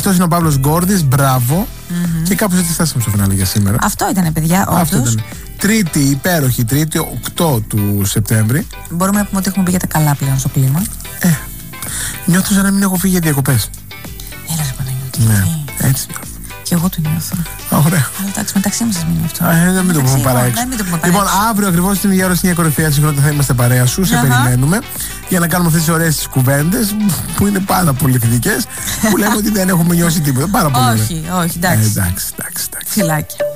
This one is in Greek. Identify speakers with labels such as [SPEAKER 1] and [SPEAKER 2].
[SPEAKER 1] Αυτός είναι ο Παύλος Γκόρδης, μπράβο. Και κάπως έτσι φτάσαμε στο φινάλε για σήμερα.
[SPEAKER 2] Αυτό ήταν, παιδιά, όντως.
[SPEAKER 1] Τρίτη, υπέροχη Τρίτη, 8 του Σεπτέμβρη.
[SPEAKER 2] Μπορούμε να πούμε ότι έχουμε πει για τα καλά πλέον στο κλίμα.
[SPEAKER 1] Νιώθω σαν να μην έχω φύγει για διακοπές.
[SPEAKER 2] Έλα, ρε Παναγιώτη.
[SPEAKER 1] Ναι, έτσι.
[SPEAKER 2] Και εγώ το νιώθω.
[SPEAKER 1] Ωραία.
[SPEAKER 2] Αλλά εντάξει, μεταξύ μας σας μείνει αυτό.
[SPEAKER 1] Δεν μην το πούμε παράξενο. Λοιπόν, αύριο ακριβώς στην ίδια ώρα στην κορυφαία συχνότητα θα είμαστε παρέα σου. Σε περιμένουμε για να κάνουμε αυτές τις ωραίες κουβέντες που είναι πάρα πολύ θετικές. Που λέμε ότι δεν έχουμε νιώσει τίποτα. Πάρα πολύ.
[SPEAKER 2] Όχι, εντάξει.
[SPEAKER 1] Εντάξει.
[SPEAKER 2] Φιλάκια.